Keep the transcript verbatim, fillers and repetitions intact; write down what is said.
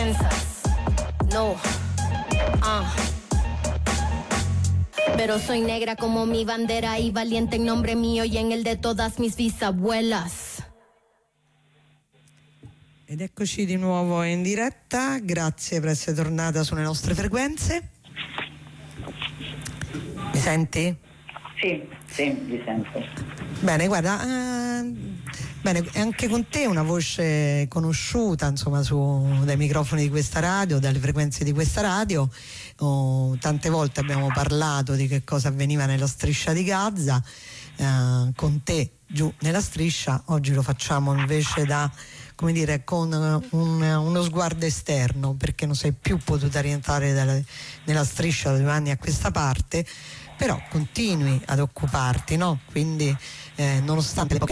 defensas. No, ah. Pero soy negra como mi bandera y valiente en nombre mío y en el de todas mis bisabuelas. Ed eccoci di nuovo in diretta, grazie per essere tornata sulle nostre frequenze. Mi senti? Sì, sì, vi sento. Bene, guarda, eh, bene, anche con te una voce conosciuta, insomma, su, dai microfoni di questa radio, dalle frequenze di questa radio. Oh, tante volte abbiamo parlato di che cosa avveniva nella striscia di Gaza, eh, con te giù nella striscia. Oggi lo facciamo invece da, come dire, con un, uno sguardo esterno, perché non sei più potuta rientrare dalla, nella striscia da due anni a questa parte, però continui ad occuparti, no? Quindi eh, nonostante le poche